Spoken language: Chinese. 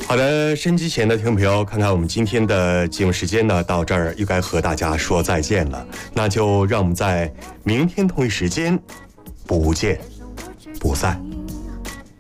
好的，收音机前的听众朋友，看看我们今天的节目时间呢，到这儿又该和大家说再见了。那就让我们在明天同一时间不见不散。